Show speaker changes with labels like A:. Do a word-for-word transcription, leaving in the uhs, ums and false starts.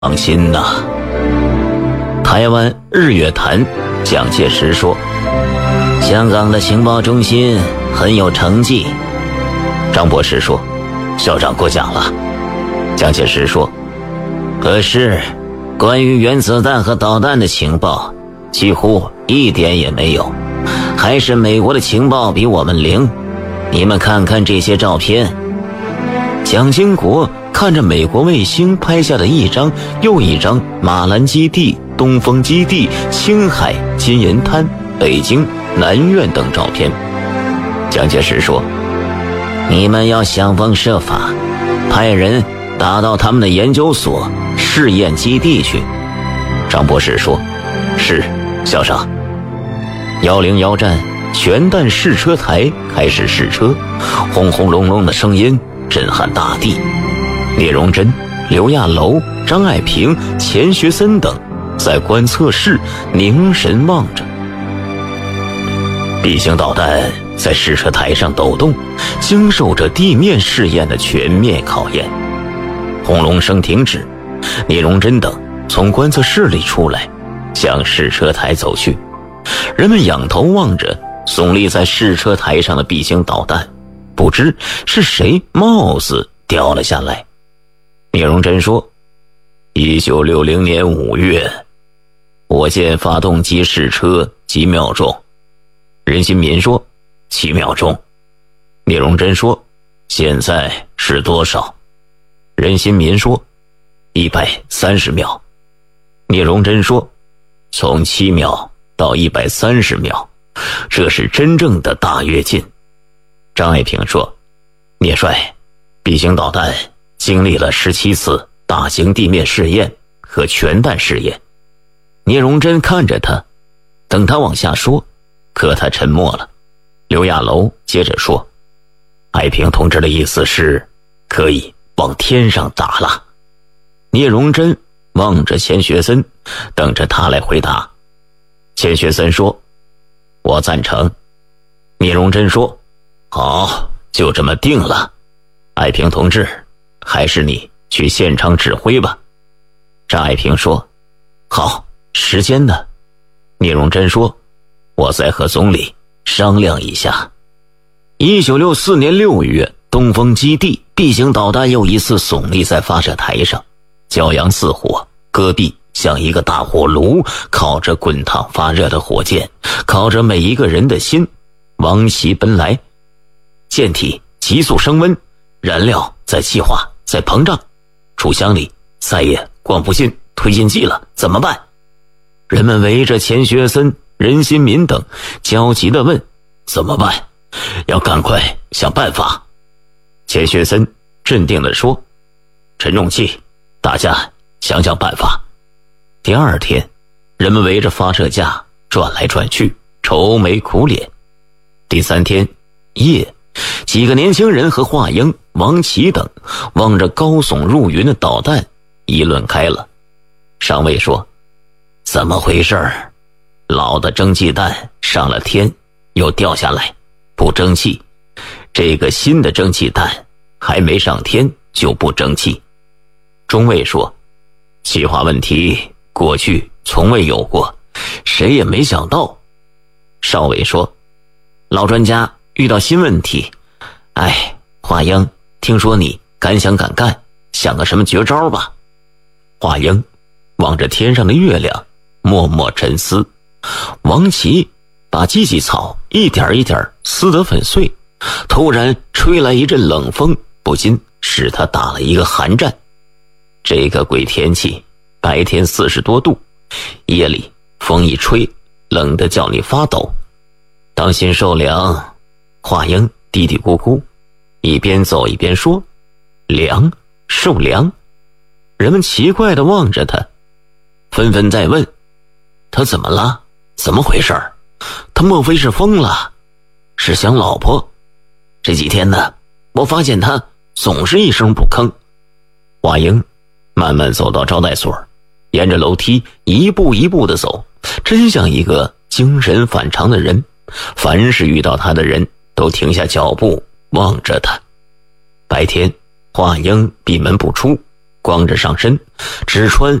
A: 放心呐。台湾日月潭蒋介石说，香港的情报中心很有成绩。张博士说，校长过奖了。蒋介石说，可是关于原子弹和导弹的情报几乎一点也没有，还是美国的情报比我们灵。你们看看这些照片。蒋经国看着美国卫星拍下的一张又一张马兰基地、东风基地、青海、金银滩、北京、南苑等照片。蒋介石说，你们要想方设法派人打到他们的研究所、试验基地去。张博士说，是，校长。幺零幺站全弹试车台开始试车，轰轰隆隆的声音震撼大地。聂荣臻、刘亚楼、张爱萍、钱学森等在观测室凝神望着。B型导弹在试车台上抖动，经受着地面试验的全面考验。轰隆声停止，聂荣臻等从观测室里出来，向试车台走去。人们仰头望着耸立在试车台上的 B 型导弹，不知是谁帽子掉了下来。聂荣臻说，一九六零年五月，火箭发动机试车几秒钟。任新民说，七秒钟。聂荣臻说，现在是多少？任新民说，一百三十秒。聂荣臻说，从七秒到一百三十秒，这是真正的大跃进。张爱萍说，聂帅，B型导弹经历了十七次大型地面试验和全弹试验。聂荣臻看着他，等他往下说，可他沉默了。刘亚楼接着说，爱萍同志的意思是可以往天上打了。聂荣臻望着钱学森，等着他来回答。钱学森说，我赞成。聂荣臻说，好，就这么定了。爱萍同志，还是你去现场指挥吧。张爱萍说，好，时间呢？聂荣臻说，我再和总理商量一下。一九六四年六月，东风基地 B 型导弹又一次耸立在发射台上，骄阳似火，戈壁像一个大火炉，烤着滚烫发热的火箭，烤着每一个人的心。王琦奔来，舰体急速升温，燃料在气化，在膨胀，储箱里再也灌不进推进剂了，怎么办？人们围着钱学森、任新民等焦急地问，怎么办？要赶快想办法。钱学森镇定地说，沉重器，大家想想办法。第二天，人们围着发射架转来转去，愁眉苦脸。第三天夜，几个年轻人和华英、王琦等望着高耸入云的导弹议论开了。上尉说，怎么回事儿？老的蒸汽弹上了天又掉下来，不争气。这个新的蒸汽弹还没上天就不争气。中尉说，气化问题过去从未有过，谁也没想到。少尉说，老专家遇到新问题，哎，华英，听说你敢想敢干，想个什么绝招吧。华英望着天上的月亮，默默沉思。王琦把荠荠草一点一点撕得粉碎，突然吹来一阵冷风，不禁使他打了一个寒战。这个鬼天气，白天四十多度，夜里风一吹，冷得叫你发抖。当心受凉。华英嘀嘀咕咕，一边走一边说，凉，受凉。人们奇怪地望着他，纷纷在问，他怎么了？怎么回事？他莫非是疯了？是想老婆？这几天呢，我发现他总是一声不吭。华英慢慢走到招待所，沿着楼梯一步一步地走，真像一个精神反常的人。凡是遇到他的人都停下脚步望着他。白天华英闭门不出， 光着上身，只穿